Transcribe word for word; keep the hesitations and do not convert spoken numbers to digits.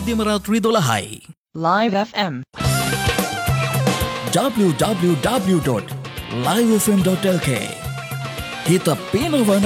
මධ්‍යම රාත්‍රී දොළහයි. Live F M w w w dot live f m dot l k හිත පේනවන